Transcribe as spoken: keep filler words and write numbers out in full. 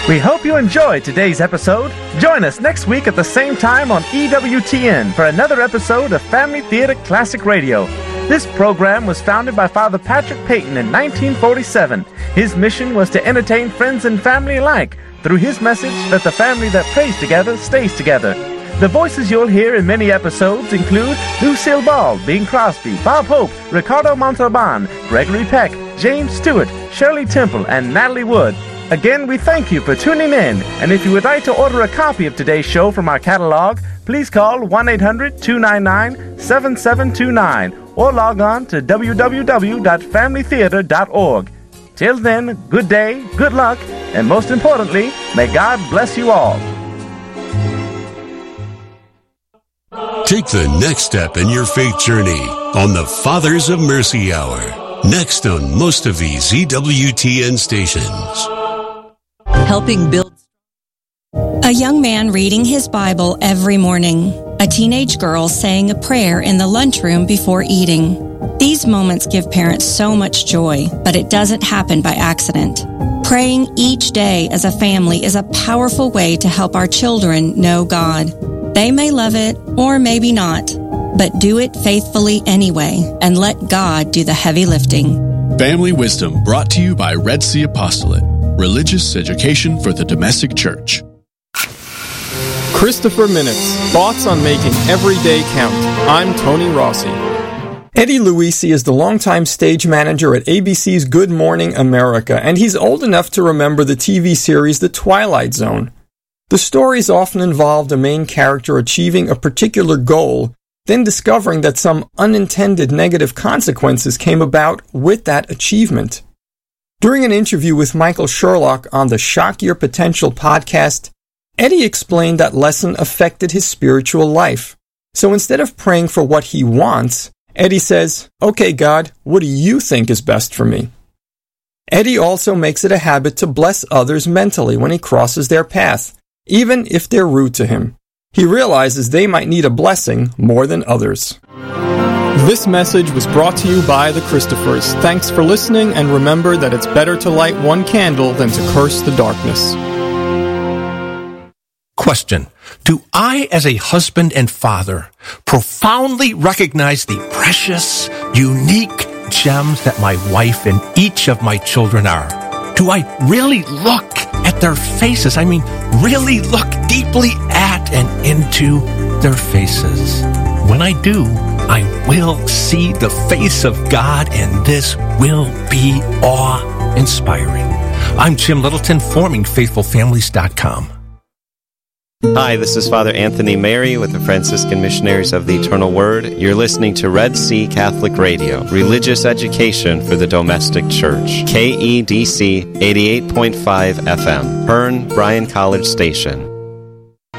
We hope you enjoyed today's episode. Join us next week at the same time on E W T N for another episode of Family Theater Classic Radio. This program was founded by Father Patrick Peyton in nineteen forty-seven. His mission was to entertain friends and family alike through his message that the family that prays together stays together. The voices you'll hear in many episodes include Lucille Ball, Bing Crosby, Bob Hope, Ricardo Montalban, Gregory Peck, James Stewart, Shirley Temple, and Natalie Wood. Again, we thank you for tuning in, and if you would like to order a copy of today's show from our catalog, please call one eight hundred two nine nine seven seven two nine or log on to w w w dot family theater dot org. Till then, good day, good luck, and most importantly, may God bless you all. Take the next step in your faith journey on the Fathers of Mercy Hour, next on most of these E W T N stations. Helping build. A young man reading his Bible every morning. A teenage girl saying a prayer in the lunchroom before eating. These moments give parents so much joy, but it doesn't happen by accident. Praying each day as a family is a powerful way to help our children know God. They may love it, or maybe not, but do it faithfully anyway, and let God do the heavy lifting. Family Wisdom, brought to you by Red Sea Apostolate, religious education for the domestic church. Christopher Minutes, thoughts on making every day count. I'm Tony Rossi. Eddie Luisi is the longtime stage manager at A B C's Good Morning America, and he's old enough to remember the T V series The Twilight Zone. The stories often involved a main character achieving a particular goal, then discovering that some unintended negative consequences came about with that achievement. During an interview with Michael Sherlock on the Shock Your Potential podcast, Eddie explained that lesson affected his spiritual life. So instead of praying for what he wants, Eddie says, "Okay, God, what do you think is best for me?" Eddie also makes it a habit to bless others mentally when he crosses their path, even if they're rude to him. He realizes they might need a blessing more than others. This message was brought to you by the Christophers. Thanks for listening, and remember that it's better to light one candle than to curse the darkness. Question. Do I, as a husband and father, profoundly recognize the precious, unique gems that my wife and each of my children are? Do I really look at their faces? I mean, really look deeply at and into their faces. When I do, I will see the face of God, and this will be awe-inspiring. I'm Jim Littleton, forming faithful families dot com. Hi, this is Father Anthony Mary with the Franciscan Missionaries of the Eternal Word. You're listening to Red Sea Catholic Radio, religious education for the domestic church. K E D C eighty-eight point five F M, Hearn, Bryan College Station.